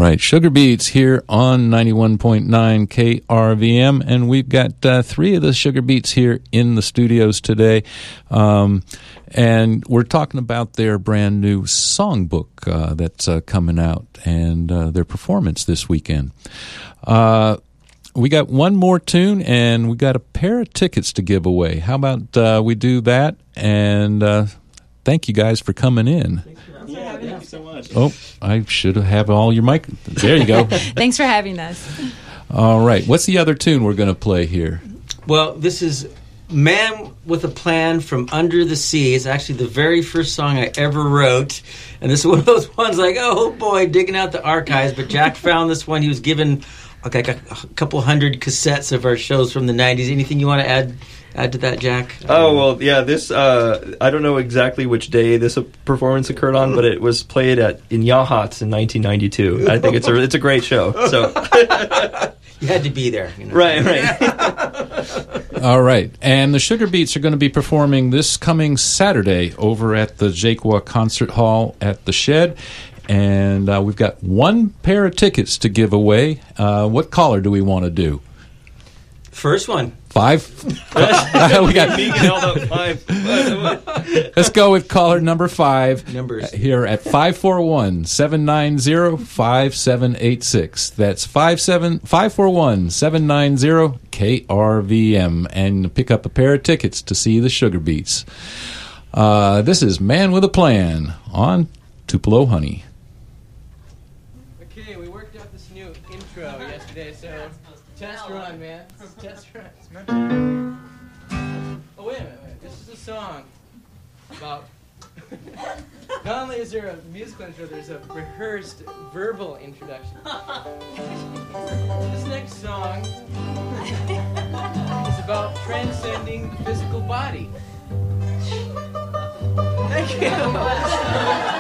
right, Sugar Beets here on 91.9 KRVM, and we've got three of the Sugar Beets here in the studios today, and we're talking about their brand new songbook that's coming out, and their performance this weekend. We got one more tune, and we got a pair of tickets to give away. How about we do that, and thank you guys for coming in. Thank you so much. Oh, I should have all your mic. There you go. Thanks for having us. All right. What's the other tune we're going to play here? Well, this is Man with a Plan from Under the Sea. It's actually the very first song I ever wrote. And this is one of those ones like, oh boy, digging out the archives. But Jack found this one. He was given like a couple hundred cassettes of our shows from the 90s. Anything you want to add to that, Jack? Oh, well, yeah, this, I don't know exactly which day this performance occurred on, but it was played in Yachats in 1992. I think it's a great show. So you had to be there. You know? Right. All right. And the Sugar Beets are going to be performing this coming Saturday over at the Jaquaw Concert Hall at the Shed. And we've got one pair of tickets to give away. What caller do we want to do? First one. 5? We got five. Let's go with caller number 5. Numbers. Here at 541-790-5786. That's 541-790-KRVM. And pick up a pair of tickets to see the Sugar Beets. This is Man with a Plan on Tupelo Honey. Okay, we worked out this new intro yesterday, so test run, man. Test run. Oh, wait a minute. This is a song about... Not only is there a musical intro, there's a rehearsed verbal introduction. This next song is about transcending the physical body. Thank you.